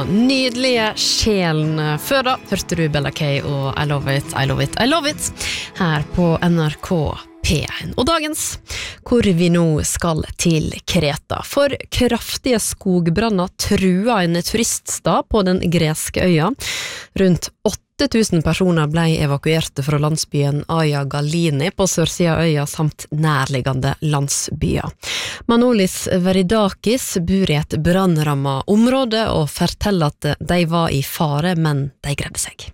nydelige sjelen. Før da hørte du Bella K og I Love It, I Love It, I Love It her på NRK P1. Og dagens, hvor vi nå skal til Kreta. For kraftige skogbranner trua en turiststad på den greske øya. Rundt 8000 personer ble evakuerte fra landsbyen Aia Galini på sørsida av øya samt nærliggende landsbyer. Manolis Veridakis bor i et brannrammet område og forteller at de var i fare, men de greide seg.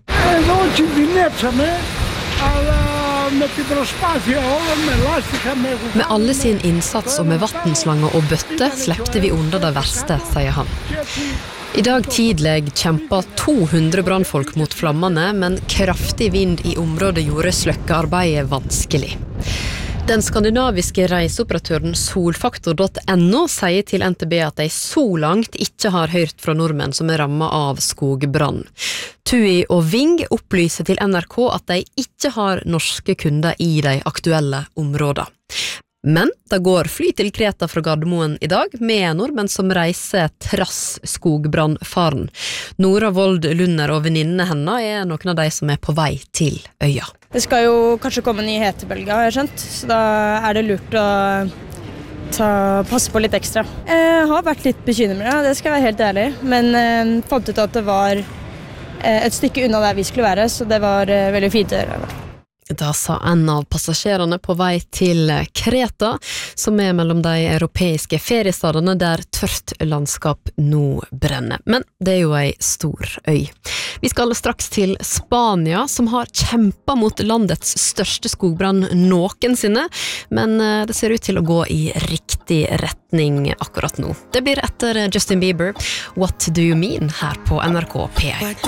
Med alle sin innsats og med vattenslanger og bøtte slepte vi unna det verste, sier han. I dag tidlig kjempet 200 brannfolk mot flammene, men kraftig vind i området gjorde sløkkearbeidet vanskelig. Den skandinaviske reiseoperatøren Solfaktor.no sier til NTB at de så langt ikke har hørt fra nordmenn som rammet av skogbrann. TUI og Ving opplyser til NRK at de ikke har norske kunder i de aktuelle områdene. Men det går fly til Kreta fra Gardermoen i dag, med nordmenn som reiser trass skogbrannfaren. Nora Vold Lunder og venninnene henne er noen av de som er på vei til øya. Det skal jo kanskje komme en ny hetebølge, har jeg skjønt, så da er det lurt å passe på litt ekstra. Jeg har vært litt bekymret, det skal jeg være helt ærlig, men fant ut at det var et stykke unna der vi skulle være, så det var veldig fint å gjøre. Da sa en av passasjerene på vei til Kreta, som er mellom de europeiske feriestadene der tørt landskap nå brenner. Men det er jo en stor øy. Vi skal straks til Spania, som har kjempet mot landets største skogbrann noensinne, men det ser ut til å gå i riktig retning akkurat nå. Det blir etter Justin Bieber, What Do You Mean, her på NRK P1.